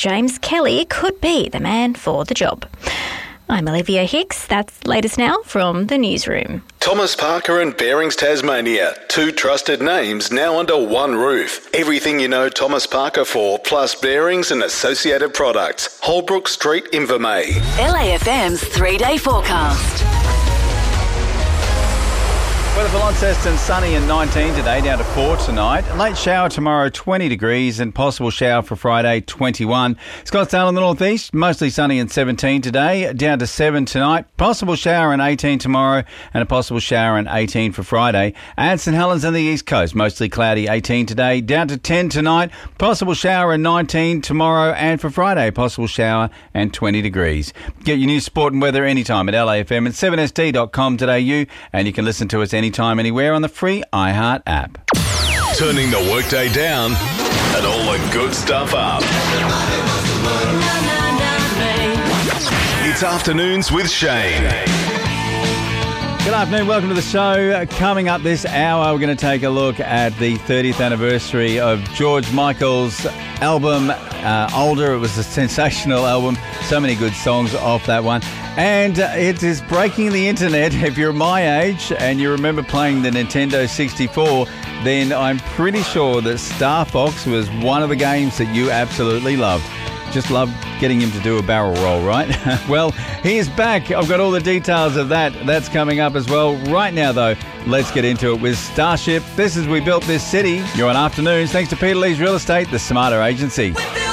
James Kelly could be the man for the job. I'm Olivia Hicks. That's latest now from the newsroom. Thomas Parker and Bearings Tasmania, two trusted names now under one roof. Everything you know Thomas Parker for, plus Bearings and associated products. Holbrook Street, Invermay. LAFM's 3-day forecast. Weather for Launceston, sunny and 19 today, down to 4 tonight. Late shower tomorrow, 20 degrees, and possible shower for Friday, 21. Scottsdale in the northeast, mostly sunny and 17 today, down to 7 tonight. Possible shower and 18 tomorrow, and a possible shower and 18 for Friday. And St Helens on the east coast, mostly cloudy, 18 today, down to 10 tonight. Possible shower and 19 tomorrow, and for Friday, possible shower and 20 degrees. Get your news, sport and weather anytime at LAFM at 7sd.com.au, and you can listen to us anytime, anywhere on the free iHeart app. Turning the workday down and all the good stuff up. It's Afternoons with Shane. Good afternoon, welcome to the show. Coming up this hour, we're going to take a look at the 30th anniversary of George Michael's album, Older. It was a sensational album, so many good songs off that one. And it is breaking the internet. If you're my age and you remember playing the Nintendo 64, then I'm pretty sure that Star Fox was one of the games that you absolutely loved. Just loved getting him to do a barrel roll, right? Well, he is back. I've got all the details of that. That's coming up as well. Right now, though, let's get into it with Starship. This is We Built This City. You're on Afternoons, thanks to Peter Lee's Real Estate, the smarter agency.